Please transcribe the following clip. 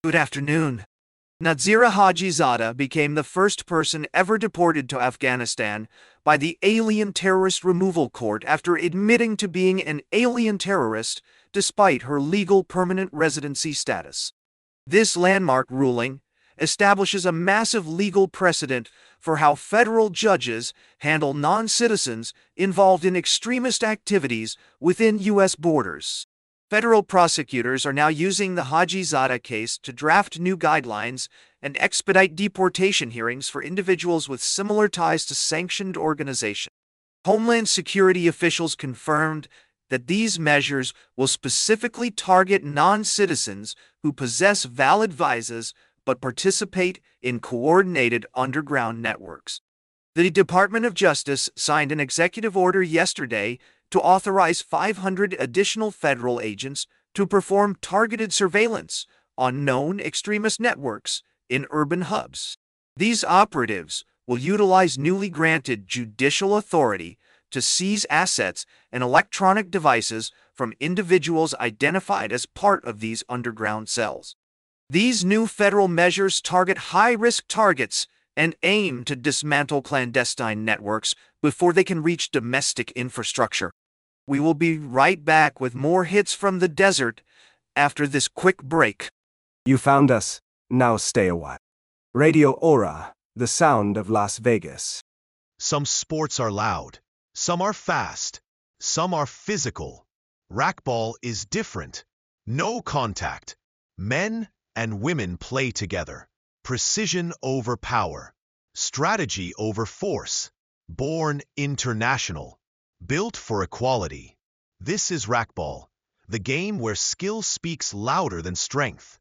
Good afternoon. Nazira Hajizada became the first person ever deported to Afghanistan by the Alien Terrorist Removal Court after admitting to being an alien terrorist despite her legal permanent residency status. This landmark ruling establishes a massive legal precedent for how federal judges handle non-citizens involved in extremist activities within U.S. borders. Federal prosecutors are now using the Hajizada case to draft new guidelines and expedite deportation hearings for individuals with similar ties to sanctioned organizations. Homeland Security officials confirmed that these measures will specifically target non-citizens who possess valid visas but participate in coordinated underground networks. The Department of Justice signed an executive order yesterday to authorize 500 additional federal agents to perform targeted surveillance on known extremist networks in urban hubs. These operatives will utilize newly granted judicial authority to seize assets and electronic devices from individuals identified as part of these underground cells. These new federal measures target high-risk targets and aim to dismantle clandestine networks before they can reach domestic infrastructure. We will be right back with more hits from the desert after this quick break. You found us. Now stay a while. Radio Aura, the sound of Las Vegas. Some sports are loud. Some are fast. Some are physical. Racquetball is different. No contact. Men and women play together. Precision over power. Strategy over force. Born international. Built for equality. This is racquetball, the game where skill speaks louder than strength.